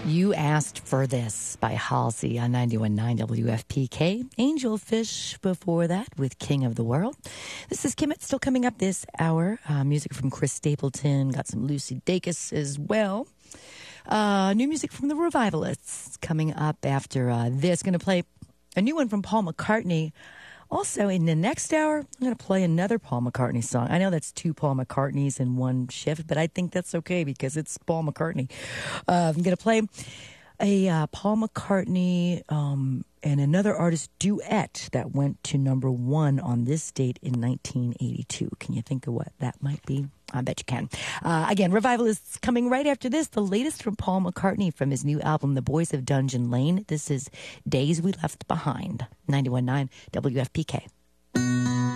You Asked for This by Halsey on 91.9 WFPK. Angelfish before that with King of the World. This is Kim. It's still coming up this hour. Music from Chris Stapleton. Got some Lucy Dacus as well. New music from the Revivalists coming up after this. Going to play a new one from Paul McCartney. Also, in the next hour, I'm going to play another Paul McCartney song. I know that's two Paul McCartneys in one shift, but I think that's okay because it's Paul McCartney. I'm going to play a Paul McCartney and another artist duet that went to number one on this date in 1982. Can you think of what that might be? I bet you can. Again, Revivalists coming right after this. The latest from Paul McCartney from his new album, The Boys of Dungeon Lane. This is Days We Left Behind. 91.9 WFPK.